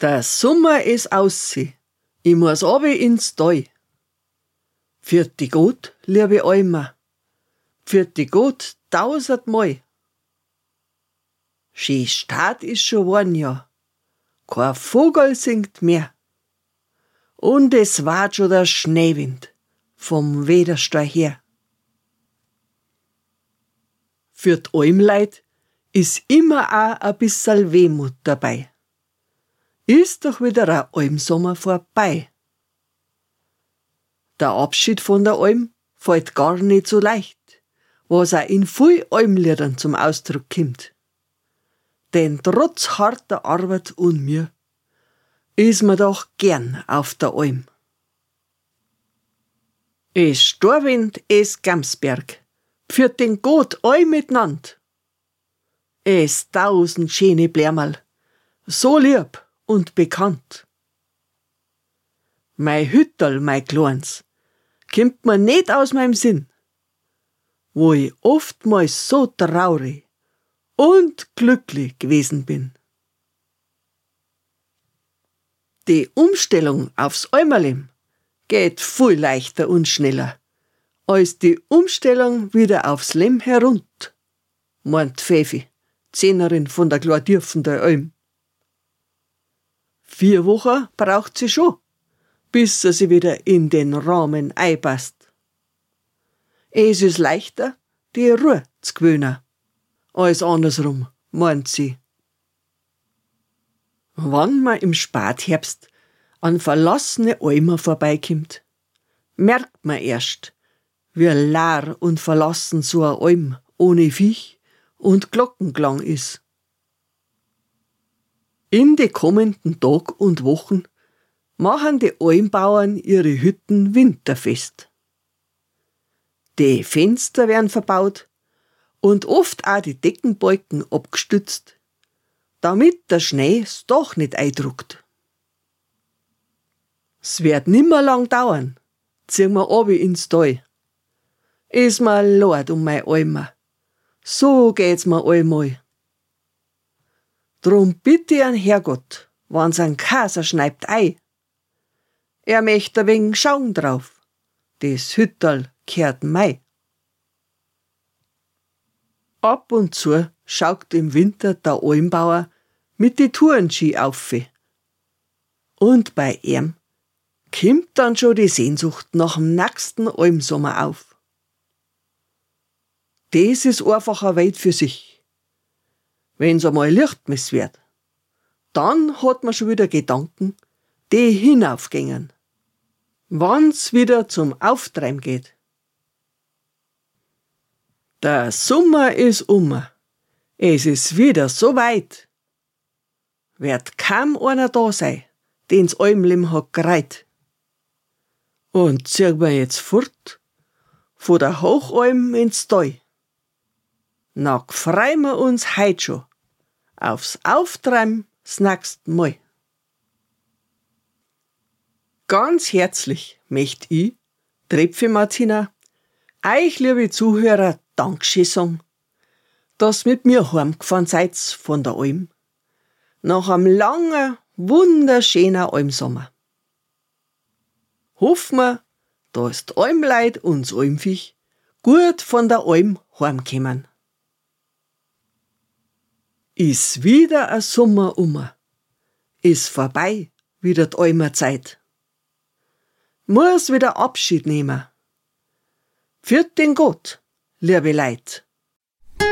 Der Sommer is aussi, ich muss runter ins Tal. Pfiat die Gott, liebe Alma, pfiat die Gott 1000-mal. Schön Start is schon worn, ja, kein Vogel singt mehr. Und es weht schon der Schneewind vom Wederstall her. Für die Almleut is immer auch ein bissel Wehmut dabei. Ist doch wieder ein Almsommer vorbei. Der Abschied von der Alm fällt gar nicht so leicht, was auch in viel Almliedern zum Ausdruck kommt. Denn trotz harter Arbeit und Mühe ist man doch gern auf der Alm. Es Storwind, es Gamsberg, pfiat den Gott all mitnand. Es 1000 schöne Blärmerl, so lieb und bekannt. Mei Hütterl, mei Kleins, kimmt mir nicht aus meinem Sinn, wo ich oftmals so traurig und glücklich gewesen bin. Die Umstellung aufs Almerleben geht viel leichter und schneller, als die Umstellung wieder aufs Leben herund, meint Pfeffi, Zehnerin von der Glordürfen der Alm. 4 Wochen braucht sie schon, bis sie wieder in den Rahmen einpasst. Es ist leichter, die Ruhe zu gewöhnen, als andersrum, meint sie. Wann man im Spätherbst an verlassene Almer vorbeikommt, merkt man erst, wie leer und verlassen so eine Alm ohne Viech und Glockenklang ist. In den kommenden Tagen und Wochen machen die Almbauern ihre Hütten winterfest. Die Fenster werden verbaut und oft auch die Deckenbalken abgestützt, damit der Schnee doch nicht eindruckt. Es wird nimmer lang dauern, ziehen wir runter ins Tal. Ist mir leid um mein Alma, so geht's mir allmal. Drum bitte ich an Herrgott, wenn's an Kaser schneibt ei. Er möcht ein wenig schauen drauf, das Hütterl gehört mei. Ab und zu schaut im Winter der Almbauer mit die Tourenski auf. Und bei ihm kommt dann schon die Sehnsucht nach dem nächsten Almsommer auf. Das ist einfach eine Welt für sich. Wenn's einmal Lichtmess wird, dann hat man schon wieder Gedanken, die hinaufgängen, wann's wieder zum Auftreiben geht. Der Sommer ist es ist wieder so weit. Wird kaum einer da sein, den's Almleben hat gereiht. Und ziehen wir jetzt fort, von der Hochalm ins Tal. Na, freuen wir uns heut schon aufs Auftreiben das nächste Mal. Ganz herzlich möcht ich, Trepfi Martina, euch, liebe Zuhörer, Dankeschön sagen, dass mit mir heimgefahren seid von der Alm, nach einem langen, wunderschönen Almsommer. Hoffen wir, dass die Almleut und das Almviech gut von der Alm heimkommen. Ist wieder ein Sommer ist vorbei wieder die Almerzeit. Muss wieder Abschied nehmen. Pfiat den Gott, liebe Leut.